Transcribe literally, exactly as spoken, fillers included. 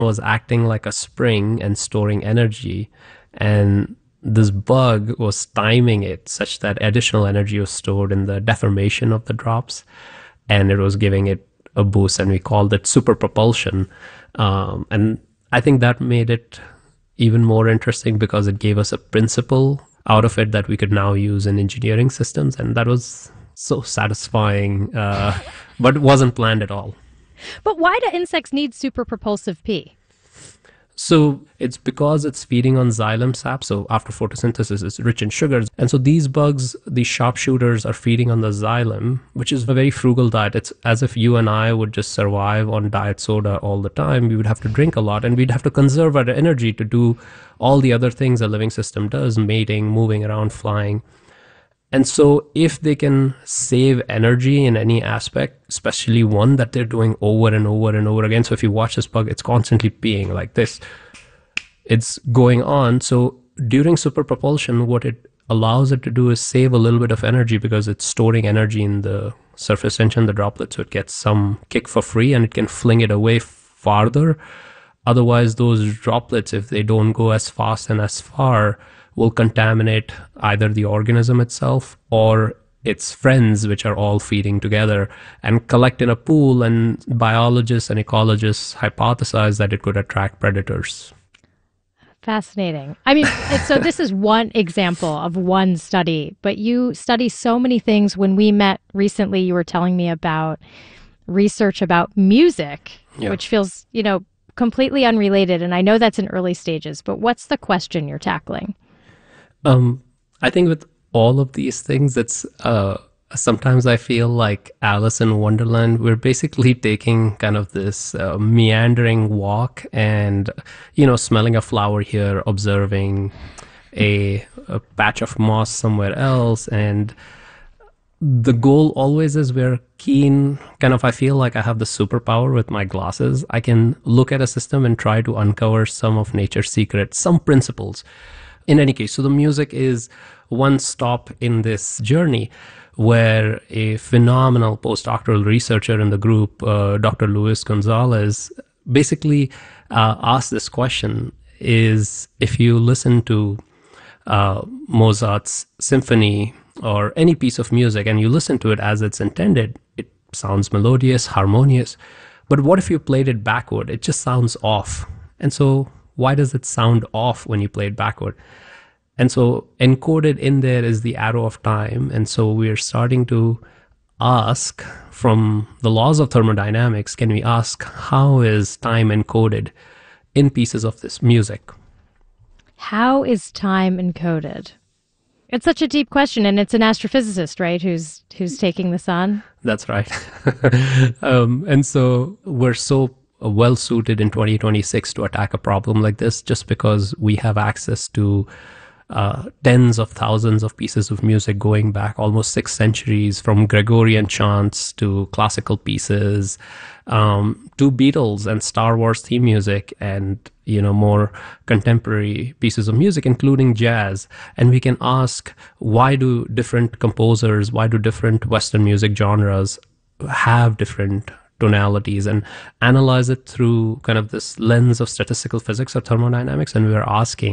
was acting like a spring and storing energy. And this bug was timing it such that additional energy was stored in the deformation of the drops, and it was giving it a boost, and we called it super propulsion. Um, and I think that made it even more interesting because it gave us a principle out of it that we could now use in engineering systems. And that was so satisfying, uh, but wasn't planned at all. But why do insects need super propulsive pee? So it's because it's feeding on xylem sap. So after photosynthesis, it's rich in sugars. And so these bugs, these sharpshooters, are feeding on the xylem, which is a very frugal diet. It's as if you and I would just survive on diet soda all the time. We would have to drink a lot, and we'd have to conserve our energy to do all the other things a living system does, mating, moving around, flying. And so if they can save energy in any aspect, especially one that they're doing over and over and over again. So if you watch this bug, it's constantly peeing like this. It's going on. So during super propulsion, what it allows it to do is save a little bit of energy because it's storing energy in the surface tension, the droplet. So it gets some kick for free and it can fling it away farther. Otherwise, those droplets, if they don't go as fast and as far, will contaminate either the organism itself or its friends, which are all feeding together, and collect in a pool. And biologists and ecologists hypothesize that it could attract predators. Fascinating. I mean, so this is one example of one study, but you study so many things. When we met recently, you were telling me about research about music, yeah. which feels, you know, completely unrelated. And I know that's in early stages, but what's the question you're tackling? Um, I think with all of these things, it's uh, sometimes I feel like Alice in Wonderland. We're basically taking kind of this uh, meandering walk and, you know, smelling a flower here, observing a, a patch of moss somewhere else. And the goal always is we're keen, kind of, I feel like I have the superpower with my glasses. I can look at a system and try to uncover some of nature's secrets, some principles. In any case, so the music is one stop in this journey where a phenomenal postdoctoral researcher in the group, uh, Doctor Luis Gonzalez, basically uh, asked this question: is if you listen to uh, Mozart's symphony or any piece of music and you listen to it as it's intended, it sounds melodious, harmonious. But what if you played it backward? It just sounds off. And so why does it sound off when you play it backward? And so encoded in there is the arrow of time. And so we're starting to ask, from the laws of thermodynamics, can we ask how is time encoded in pieces of this music? How is time encoded? It's such a deep question, and it's an astrophysicist, right, who's who's taking this on? That's right. um, and so we're so well suited in twenty twenty-six to attack a problem like this, just because we have access to uh, tens of thousands of pieces of music going back almost six centuries, from Gregorian chants to classical pieces, um, to Beatles and Star Wars theme music, and you know more contemporary pieces of music, including jazz. And we can ask, why do different composers, why do different Western music genres have different tonalities, and analyze it through kind of this lens of statistical physics or thermodynamics. And we are asking,